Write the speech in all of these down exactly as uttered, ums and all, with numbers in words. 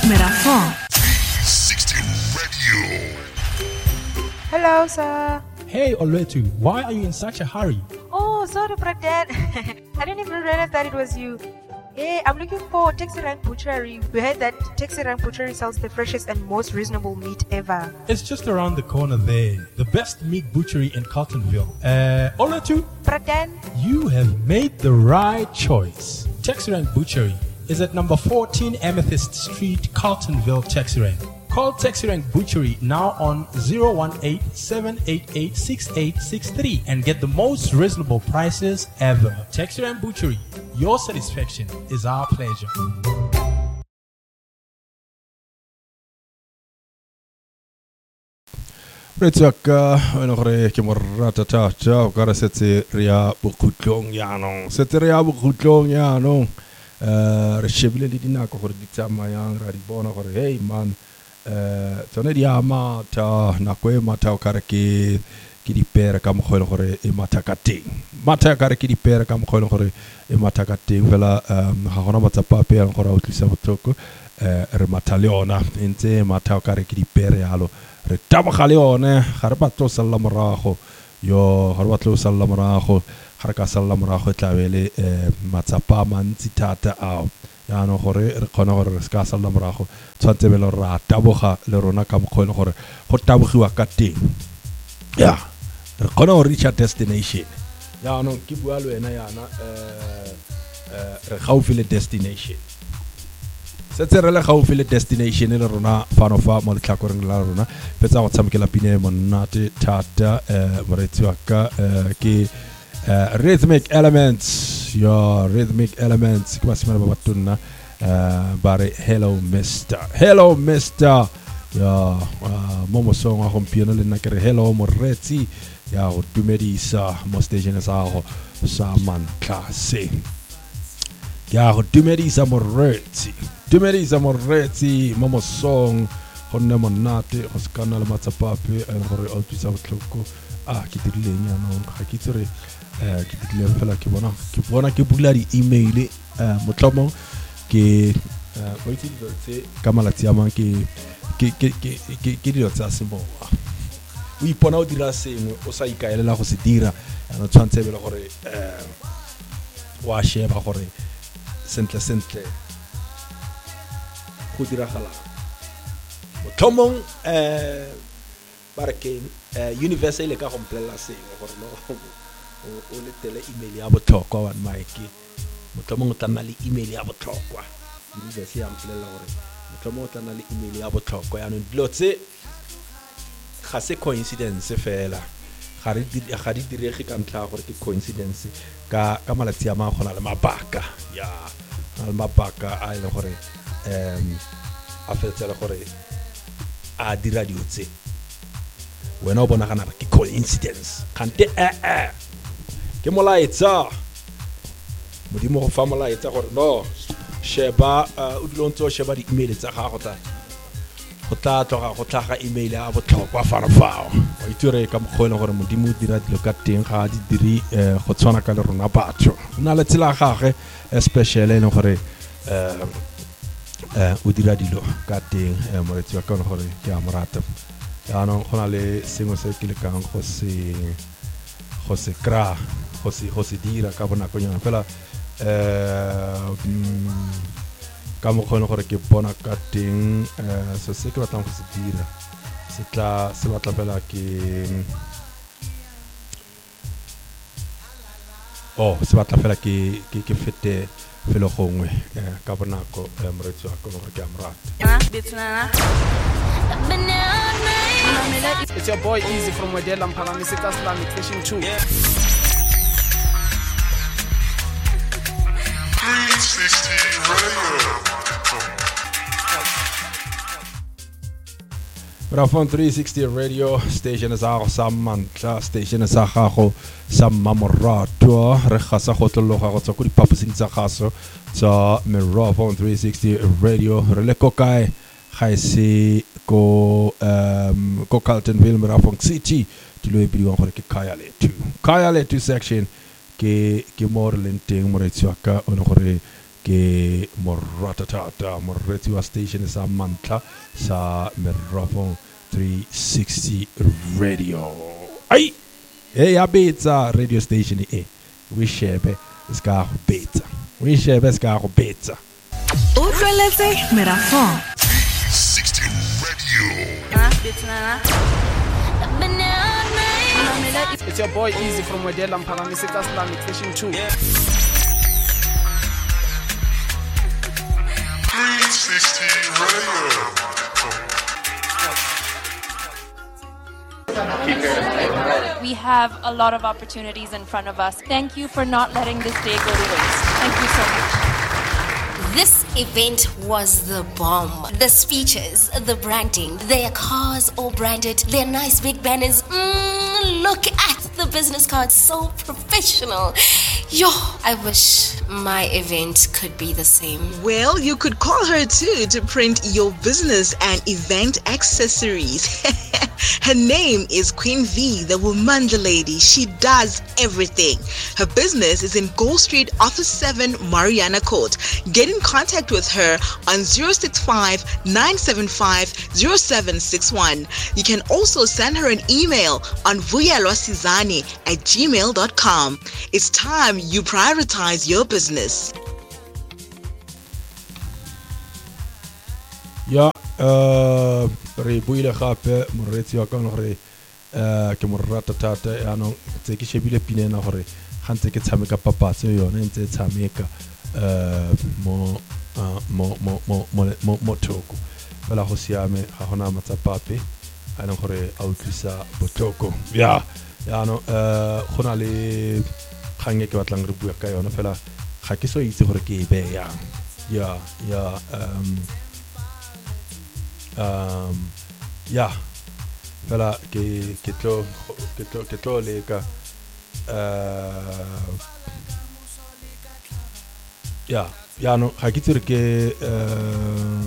Merafon. three sixty Radio. Hello, sir. Hey, Oletu, why are you in such a hurry? Oh, sorry, Brad. I didn't even realize that it was you. Hey, I'm looking for Taxi Rank Butchery. We heard that Taxi Rank Butchery sells the freshest and most reasonable meat ever. It's just around the corner there. The best meat butchery in Carltonville. Uh, Oletu, Brad, you have made the right choice. Texrank Butchery is at number fourteen Amethyst Street, Carltonville, Texrank. Call Texrank Butchery now on zero one eight, seven eight eight, six eight six three and get the most reasonable prices ever. Texrank Butchery, your satisfaction is our pleasure. Retsaka ono gore ke morata tata o ka re setse re ya bokhutlong yaanong setse re ya bokhutlong yaanong eh re shebile le dinako gore di tsamayang ra di bona gore hey man eh tsone di ama ta nako e mata o ka re ke ke dipere ka mogolo gore e mataka teng mata ka re ke dipere ka mogolo gore e mataka teng fela ga gona matsapa pe yang gore o tlisa botlhoko eh re mata le ona ntse mata ka re ke dipere yalo re taboga le one ga re batlo sala morago yo ga re batlo sala morago ga re ka sala morago tlabele eh matsapa mantsi thata ao ya no gore re khona gore re ska sala morago tshwantse bele ra taboga le rona ka mokgone gore go tabogiwa ka teng ya re khona go reach a destination ya no ke bua le wena yana eh re gaufi le destination setse re le gaufi le destination le rona fano fa mo letlhakoreng la rona fetsa go tshamekela pine monate thata eh moretsi wa ka ke rhythmic elements your rhythmic elements ke ba simana ba batonna eh bare hello mister hello mister ya momo song wa gompieno le nna ke re hello moretsi ya go dumedisa mo station sa go sa mantlase ya go dumedisa moretsi dumedisa moretsi momo song gonne monate go skana le matsapape e gore o tsisa botlhoko ah ke dirile nyano ga ke tsere eh ke dirile fela ke bona ke bona ke bula di email eh motlomo ke go itse di tse ka malatsi a mang ke ke ke ke ke di tsa semowa o ipona o dira sengwe o sa ikaelela go se dira ya tshwantse bele gore eh wa sheba gore sentle sentle go diragala motlhomong eh barke eh universal ka go mplela sengwe gore no o le tele email ya botlhokwa wa Mike motlhomong o tla le email ya botlhokwa universal ya mplela gore motlhomong o tla le email ya botlhokwa ya no dilo tse ga se coincidence fela ga re ga di direge ka ntla gore ke coincidence ka ka malatsi a ma gona le mabaka ya le mabaka a ile gore em a fetsela gore a dira diotse wena o bona kana ke coincidence kante eh eh ke molaetsa modimo go fa molaetsa gore no sheba o dilontsho sheba di email tsa gago tsa go tla tloga go tlhaga email ya botlhokwa fana fao o itse ka mogolo gore modimo o dira dilo ka teng ga di diri go tshwana ka le rona batho nna le tsela gagwe especially le gore eh eh o dira dilo ka teng moretsi wa ka gore ke a morata ya no gona le sengwe se ke le kang go se go se kra go se go se dira ka bona go nyana fela eh ka mo kgone gore ke bona ka teng eh se se ke batlang go se dira se tla se batla fela ke oh se batla fela ke ke ke fete felo gongwe ka bonako moretsi wa ka gore ke a morata it's your boy Easy from Wedela Mphalane Sita Islamic Station two three sixty Radio. Merafon three sixty Radio station is our Samantha station is a gago sa mamorato re gasa go tlologa go tswa go dipapasing tsa gaso tsa Merafon three sixty Radio re le ko kae ga ise ko um ko Carltonville Merafon City dilo e bidiwang gore ke Kaya Letu Kaya Letu section ke ke more lenteng moretsi wa ka o le gore ke moratatata moretsi wa station sa Mantla sa Merafong three sixty radio. Ai e ya betsa radio station e we shebe ska go betsa we shebe ska go betsa o tleletse Merafong three sixty radio. It's your boy Easy from Wedela Mphalamiseka Islamic Station two. three sixty radio. We have a lot of opportunities in front of us. Thank you for not letting this day go to waste. Thank you so much. This event was the bomb. The speeches, the branding, their cars all branded, their nice big banners. Mm, look at the business cards, so professional. Yo, I wish my event could be the same. Well, you could call her too to print your business and event accessories. Her name is Queen V, the Womanda lady. She does everything. Her business is in Gold Street, Office seven, Mariana Court. Get in contact with her on zero six five, nine seven five, zero seven six one. You can also send her an email on vuyalwasizani at gmail dot com. It's time you prioritize your business. ya uh re buile gape moretsi wa ka no re uh ke morata thata ya no tse ke shebile pinena gore gantse ke tshameka papatso yone ntse tshameka uh mo mo mo mo mo mo thoko fela go siame ga gona matsapape a le gore a utlwisa botloko ya ya no uh gona le khange ke batlang re bua ka yone fela ga ke so itse gore ke e be yang ya ya um um yeah fela ke ke tlo ke tlo ke tlo le ka uh yeah ya no ga ke tsere ke uh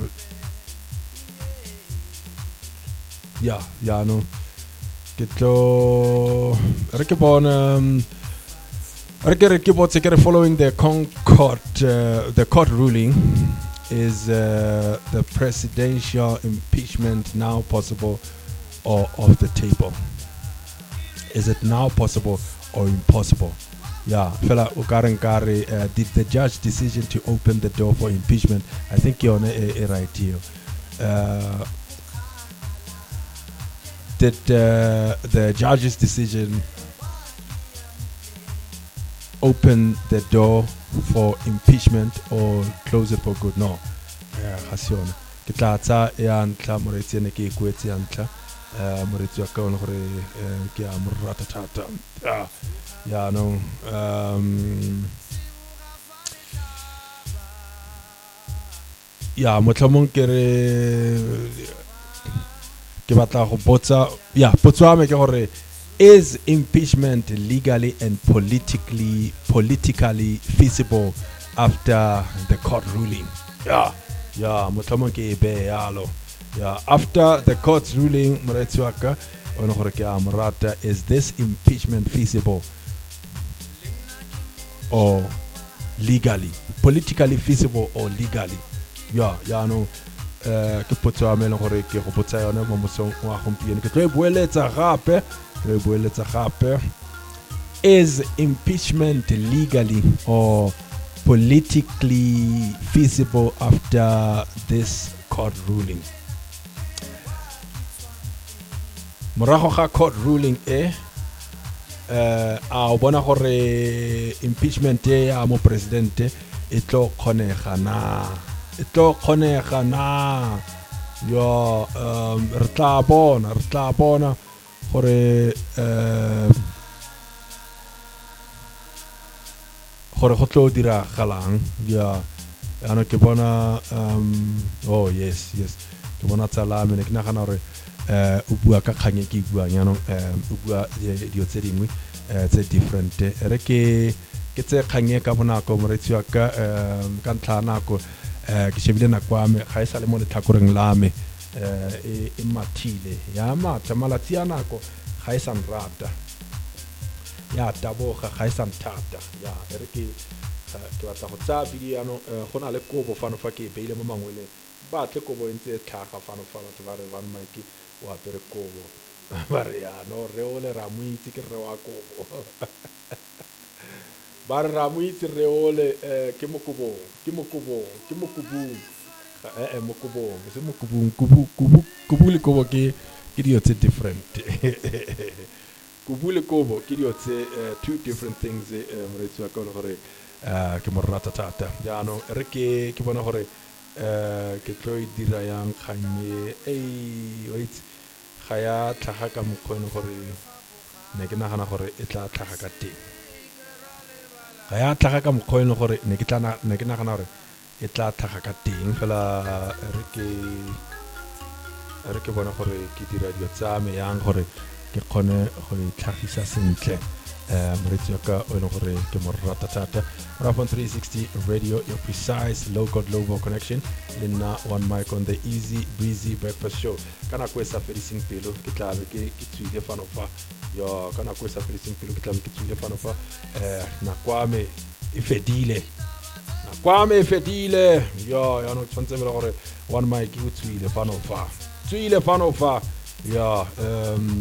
yeah ya no ke tlo re ke bona re ke re ke botse ke re following the Concord uh, the court ruling. Is uh, the presidential impeachment now possible or off the table? Is it now possible or impossible? Yeah, fella Ukarankari, uh, did the judge decision to open the door for impeachment? I think you're on a, a right here. Uh, did uh, the judge's decision open the door for impeachment or close it for good? No. Yeah, hasiona. Ke tla tsa ya ntla moretsi ne ke kwetse ya ntla. Eh moretsi wa ka o gore ke a morata thata. Ya. Ya no. Um Ya motlhomong ke re ke batla go botsa ya potso me ke gore is impeachment legally and politically politically feasible after the court ruling? Yeah, yeah, motlhomong ke be yalo. Yeah, after the court ruling, moretsi wa ka o no gore ke a morata, is this impeachment feasible or legally, politically feasible or legally? Yeah, yeah, no. Uh, ke potso a me le gore ke go botsa yone mo mosong wa gompieno ke tlo e boeletsa gape ke boeletsa gape is impeachment legally or politically feasible after this court ruling? Morago ga court ruling e uh, a o bona gore impeachment e ya mo presidente e tlo kgonega na e tlo kgonega na yo um re tla bona re tla bona gore uh gore go tlo dira galang ya ana ke bona um oh yes yes ke bona tsala me ke nagana gore eh o bua ka kganye ke bua nyano um o bua dio tse dingwe tse different re ke ke tse kganye ka bona ko moretsi wa ka um ka ntla nako eh ke shebile na kwa me ga isa le mo lethakoreng la me eh e mathile ya matha malati ana ko ga isa nrata ya taboga ga isa nthata ya re ke ke batla go tsaya video ano go na le kobo fano fa ke beile mo mangweleng ba tle kobo ntse tlhaga fano fa batho ba re van Mike o apere kobo ba re ya no re ole ra mo itse ke re wa kobo ba re ra mo itse re ole ke mo kobo ke mo kobo ke mo kobo eh eh mo kobo se mo kobo kobo kobo kobo le kobo ke ke dio tse different kobo le kobo ke dio tse two different things mo re tswa ka gore Uh, ke mo rata tata jaanong re ke ke bona gore uh, ke tlo e dira yang kganye ei wait ga ya tlhaga ka mokgwene gore ne ke nagana gore e tla tlhaga ka teng ga ya tlhaga ka mokgwene gore ne ke tla ne ke nagana gore e tla tlhaga ka teng fela re ke re ke bona gore ke dira dilo tsa me yang gore ke kgone go itlhagisa sentle moretsi wa ka o e leng gore ke mo rata thata Rap on three sixty Radio, your precise local global connection le nna one mic on the easy breezy breakfast show kana ko sa fedising pelo ke tla be ke ke tswile fano fa yo kana ko sa fedising pelo ke tla be ke tswile fano fa eh na kwame e fedile na kwame e fedile yo ya no tshwantse le gore one mic e tswile fano fa tswile fano fa ya um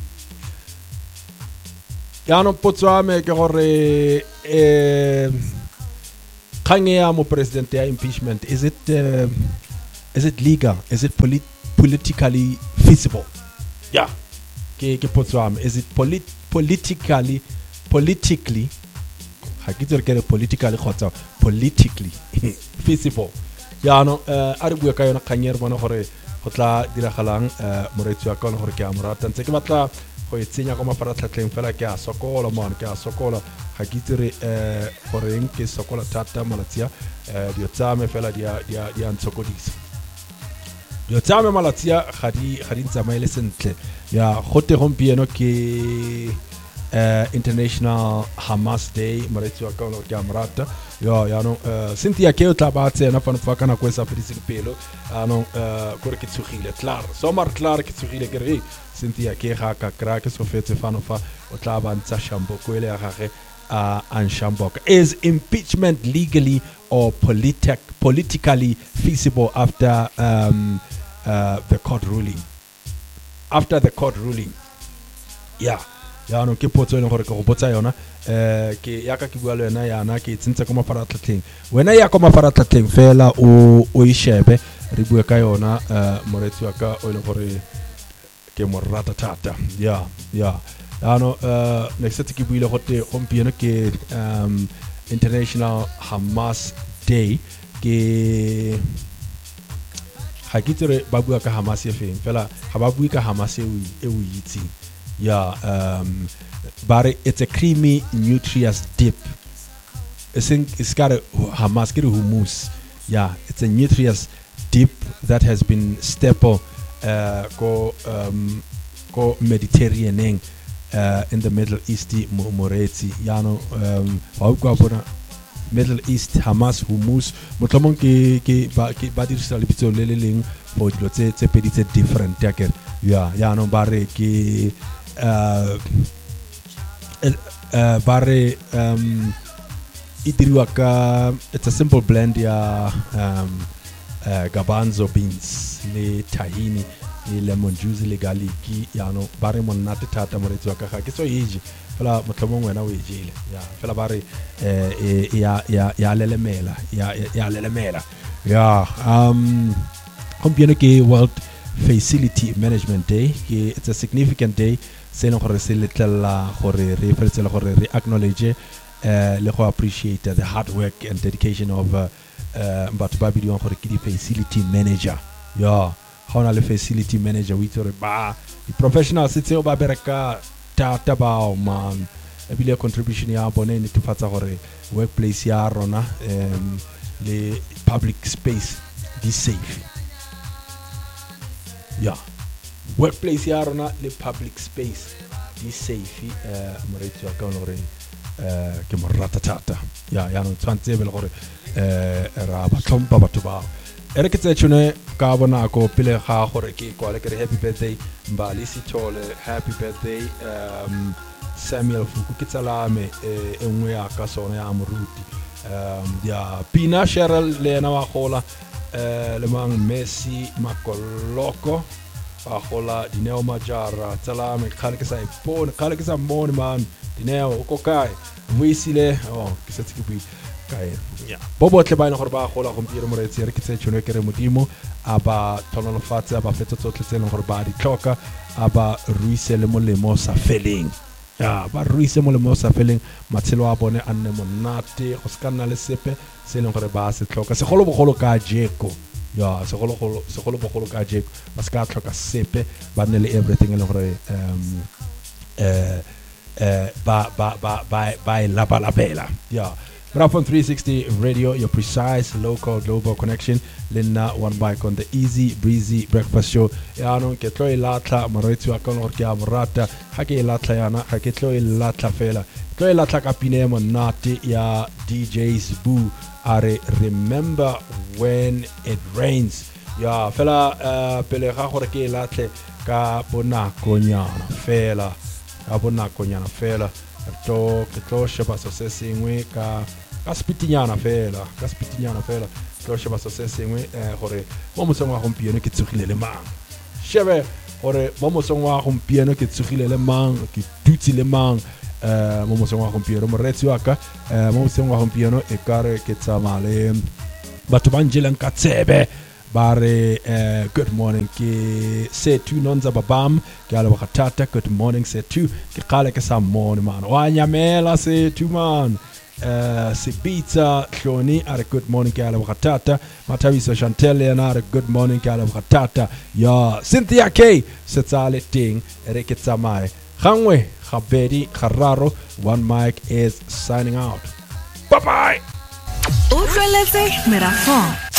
ya no potso me ke gore eh khange ya mo president ya impeachment is it uh, is it legal is it polit politically feasible yeah ke ke potso me is it polit politically politically ha ke tsere ke politically khotsa politically feasible ya no uh, a re bua ka yona khanyer bona gore go tla diragalang uh, moretsi wa ka le gore ke amorata ntse ke batla go etsenya go mafaratlhatlheng fela ke a sokola man ke a sokola ga ke tsere eh goreng ke sokola thata malatsia eh dio tsame fela dia dia dia ntsokodisa dio tsame malatsia ga di ga di ntsamaile sentle ya gote gompieno ke eh International Hamas Day moretsi wa ka o ke amrata yo ya no Cynthia ke o tla ba tsena fa fa kana go sa fedising pelo ano eh gore ke tsugile klar so mar klar ke tsugile ke re Cynthia ke ga ka kra ke so fetse fano fa o tla ba ntsa shambo ko ile ya gage a an shambok is impeachment legally or politic politically feasible after um uh the court ruling after the court ruling yeah ya no ke potso le gore ke go botsa yona eh ke ya ka ke bua le yena yana ke tsentse ko mafaratlhatlheng wena ya ko mafaratlhatlheng fela o o ishebe re bua ka yona eh moretsi wa ka o le gore ke mo rata thata ya ya ano uh next ke buile gote gompieno ke um International Hamas Day ke ga ke tsere ba bua ka Hamas e feng fela ga ba bua ka Hamas e e o itse ya um but it's a creamy nutritious dip it's in, it's got a Hamas get a hummus yeah it's a nutritious dip that has been staple uh go um go Mediterranean uh in the Middle East moretsi ya no um wa go bona Middle East Hamas hummus motlomong ke ke ba ke ba dirisa le bitso le le leng for dilo tse tse pedi tse different ya ke ya ya no bare ke uh uh bare um itiriwa ka it's a simple blend ya um uh, garbanzo beans le tahini le lemon juice le garlic ya no bare monate thata moretsi wa ka ga ke so eje fela motlomong wena o ejele ya fela bare eh ya ya ya lelemela ya ya lelemela ya um gompieno ke World Facility Management Day ke it's a significant day se le gore se letlela gore re feletsela gore re acknowledge uh, le go appreciate the hard work and dedication of uh, uh, but ba bidiwa gore ke di facility manager ya ga ona le facility manager we tsore ba di professionals tseo ba bereka tata ba man e bile contribution ya bone ne tfatsa gore workplace ya rona um, le public space be safe yeah workplace ya rona le public space be safe uh, moretsi wa ka o re uh, ke mo rata tata ya ya no tsantse be le gore uh, ra ba tlhompa batho ba ere ke tsetsone ka bona ko pele ga gore ke kwa le ke happy birthday Mbali Sithole happy birthday um Samuel Fuku ke tsala me e nngwe ya ka sona ya moruti um ya Pina Cheryl le na wa gola eh le mang Messi Makoloko ba gola Dineo Majara tsala me khale ke sa ipone khale ke sa mone man Dineo o kae buisile oh ke se tse ke bui kae ya bobo tle ba ina gore ba gola gompieno mo re tsere ke tse tshone ke re modimo aba tonolo fatse aba fetso tsotlhe tseno gore ba di tlhoka aba ruise le molemo sa feleng ya ba ruise molemo sa feleng matshelo a bone a nne monate go ska nna le sepe se leng gore ba se tlhoka segolo bogolo ka jeko ya segolo golo segolo bogolo ka jeko ba ska tlhoka sepe ba nne le everything e leng gore um eh eh ba ba ba ba ba la ba la bela ya Rafon three sixty Radio, your precise local global connection. Lina one bike on the easy breezy breakfast show. Yano ketlo ilatla maretu akon orkia morata hake ilatla yana hake tlo ilatla fela. Tlo ilatla kapine monati ya D J's Boo are remember when it rains. Ya fela uh, pele ga gore ke ilatle ka bonako nyana fela. Ka bonako nyana fela. To ketlo sheba so se sengwe ka ka spitinyana fela ka spitinyana fela tlo sheba so se sengwe eh gore mo mosong wa gompieno ke tsogile le mang shebe gore mo mosong wa gompieno ke tsogile le mang ke dutse le mang eh mo mosong wa gompieno mo retsi wa ka eh mo mosong wa gompieno e kare ke tsamale batho ba njelang ka tsebe ba re eh good morning ke se tu nonza babam ke ala bakatata good morning se tu ke qala ke sa mone man wa nyamela se tu man Uh, Sibita Hloni are good morning ke ala bakatata Matabiso Chantel yana are good morning ke ala bakatata ya Cynthia K setsale ting re ke tsamae gangwe gabedi gararo one mic is signing out bye bye Utlweletse Merafon